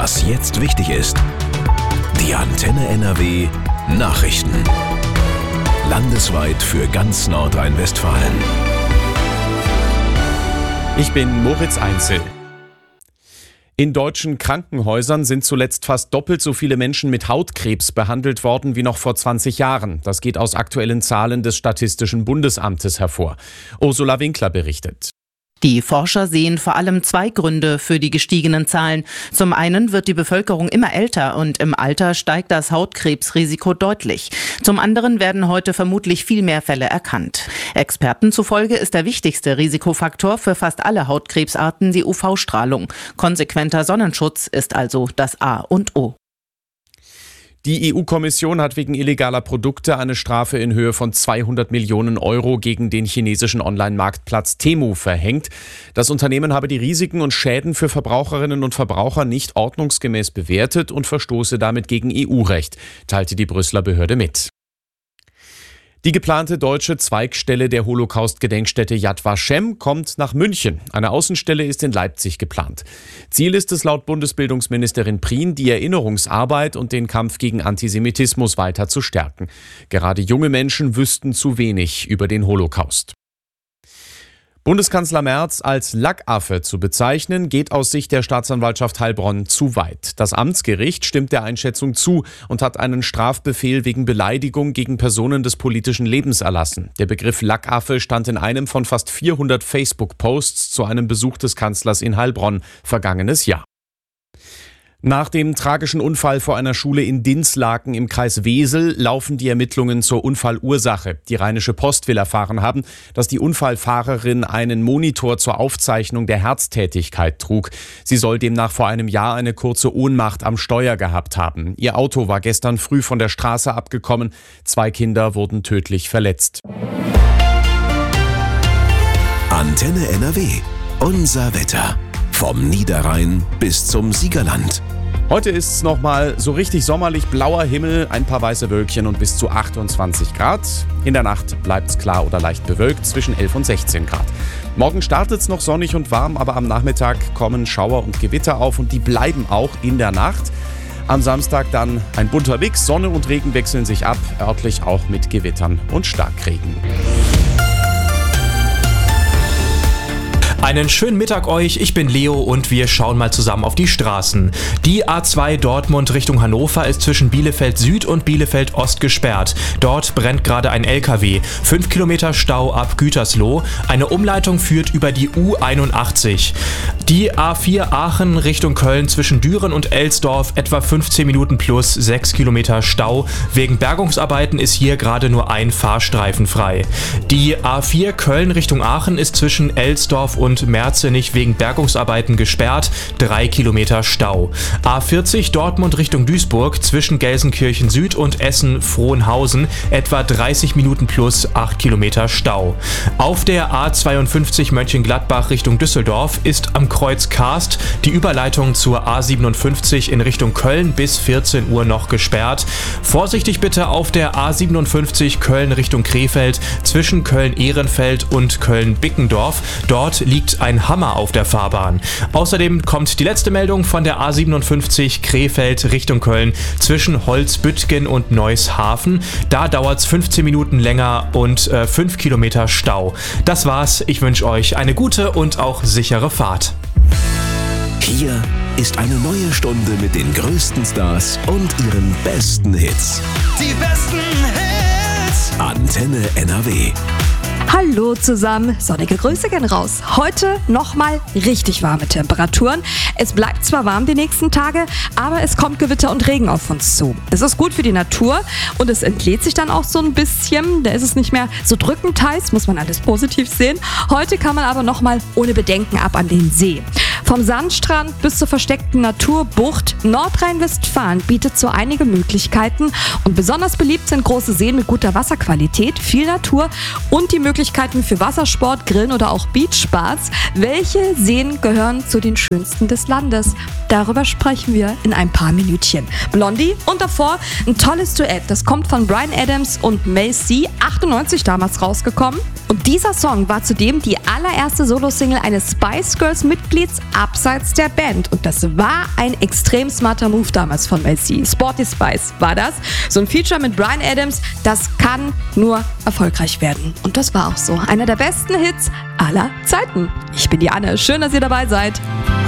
Was jetzt wichtig ist. Die Antenne NRW Nachrichten. Landesweit für ganz Nordrhein-Westfalen. Ich bin Moritz Einzel. In deutschen Krankenhäusern sind zuletzt fast doppelt so viele Menschen mit Hautkrebs behandelt worden wie noch vor 20 Jahren. Das geht aus aktuellen Zahlen des Statistischen Bundesamtes hervor. Ursula Winkler berichtet. Die Forscher sehen vor allem zwei Gründe für die gestiegenen Zahlen. Zum einen wird die Bevölkerung immer älter und im Alter steigt das Hautkrebsrisiko deutlich. Zum anderen werden heute vermutlich viel mehr Fälle erkannt. Experten zufolge ist der wichtigste Risikofaktor für fast alle Hautkrebsarten die UV-Strahlung. Konsequenter Sonnenschutz ist also das A und O. Die EU-Kommission hat wegen illegaler Produkte eine Strafe in Höhe von 200 Millionen Euro gegen den chinesischen Online-Marktplatz Temu verhängt. Das Unternehmen habe die Risiken und Schäden für Verbraucherinnen und Verbraucher nicht ordnungsgemäß bewertet und verstoße damit gegen EU-Recht, teilte die Brüsseler Behörde mit. Die geplante deutsche Zweigstelle der Holocaust-Gedenkstätte Yad Vashem kommt nach München. Eine Außenstelle ist in Leipzig geplant. Ziel ist es laut Bundesbildungsministerin Prien, die Erinnerungsarbeit und den Kampf gegen Antisemitismus weiter zu stärken. Gerade junge Menschen wüssten zu wenig über den Holocaust. Bundeskanzler Merz als Lackaffe zu bezeichnen, geht aus Sicht der Staatsanwaltschaft Heilbronn zu weit. Das Amtsgericht stimmt der Einschätzung zu und hat einen Strafbefehl wegen Beleidigung gegen Personen des politischen Lebens erlassen. Der Begriff Lackaffe stand in einem von fast 400 Facebook-Posts zu einem Besuch des Kanzlers in Heilbronn vergangenes Jahr. Nach dem tragischen Unfall vor einer Schule in Dinslaken im Kreis Wesel laufen die Ermittlungen zur Unfallursache. Die Rheinische Post will erfahren haben, dass die Unfallfahrerin einen Monitor zur Aufzeichnung der Herztätigkeit trug. Sie soll demnach vor einem Jahr eine kurze Ohnmacht am Steuer gehabt haben. Ihr Auto war gestern früh von der Straße abgekommen. 2 Kinder wurden tödlich verletzt. Antenne NRW. Unser Wetter. Vom Niederrhein bis zum Siegerland. Heute ist es nochmal so richtig sommerlich, blauer Himmel, ein paar weiße Wölkchen und bis zu 28 Grad. In der Nacht bleibt es klar oder leicht bewölkt, zwischen 11 und 16 Grad. Morgen startet es noch sonnig und warm, aber am Nachmittag kommen Schauer und Gewitter auf und die bleiben auch in der Nacht. Am Samstag dann ein bunter Mix, Sonne und Regen wechseln sich ab, örtlich auch mit Gewittern und Starkregen. Einen schönen Mittag euch, ich bin Leo und wir schauen mal zusammen auf die Straßen. Die A2 Dortmund Richtung Hannover ist zwischen Bielefeld Süd und Bielefeld Ost gesperrt. Dort brennt gerade ein LKW. 5 Kilometer Stau ab Gütersloh. Eine Umleitung führt über die U81. Die A4 Aachen Richtung Köln zwischen Düren und Elsdorf etwa 15 Minuten plus 6 Kilometer Stau. Wegen Bergungsarbeiten ist hier gerade nur ein Fahrstreifen frei. Die A4 Köln Richtung Aachen ist zwischen Elsdorf und Merzenich wegen Bergungsarbeiten gesperrt, 3 Kilometer Stau. A40 Dortmund Richtung Duisburg zwischen Gelsenkirchen Süd und Essen-Frohnhausen etwa 30 Minuten plus 8 Kilometer Stau. Auf der A52 Mönchengladbach Richtung Düsseldorf ist am Kreuz Karst die Überleitung zur A57 in Richtung Köln bis 14 Uhr noch gesperrt. Vorsichtig bitte auf der A57 Köln Richtung Krefeld zwischen Köln-Ehrenfeld und Köln-Bickendorf. Dort liegt ein Hammer auf der Fahrbahn. Außerdem kommt die letzte Meldung von der A57 Krefeld Richtung Köln zwischen Holzbüttgen und Neushafen. Da dauert es 15 Minuten länger und 5 Kilometer Stau. Das war's. Ich wünsche euch eine gute und auch sichere Fahrt. Hier ist eine neue Stunde mit den größten Stars und ihren besten Hits. Die besten Hits. Antenne NRW. Hallo zusammen, sonnige Grüße gehen raus. Heute nochmal richtig warme Temperaturen. Es bleibt zwar warm die nächsten Tage, aber es kommt Gewitter und Regen auf uns zu. Es ist gut für die Natur und es entlädt sich dann auch so ein bisschen. Da ist es nicht mehr so drückend heiß, muss man alles positiv sehen. Heute kann man aber nochmal ohne Bedenken ab an den See. Vom Sandstrand bis zur versteckten Naturbucht, Nordrhein-Westfalen bietet so einige Möglichkeiten und besonders beliebt sind große Seen mit guter Wasserqualität, viel Natur und die Möglichkeiten für Wassersport, Grillen oder auch Beachspaß. Welche Seen gehören zu den schönsten des Landes? Darüber sprechen wir in ein paar Minütchen. Blondie und davor ein tolles Duett, das kommt von Bryan Adams und Mel C, 98 damals rausgekommen. Und dieser Song war zudem die allererste Solo-Single eines Spice Girls-Mitglieds abseits der Band. Und das war ein extrem smarter Move damals von Mel C. Sporty Spice war das. So ein Feature mit Bryan Adams, das kann nur erfolgreich werden. Und das war auch so. Einer der besten Hits aller Zeiten. Ich bin die Anne. Schön, dass ihr dabei seid.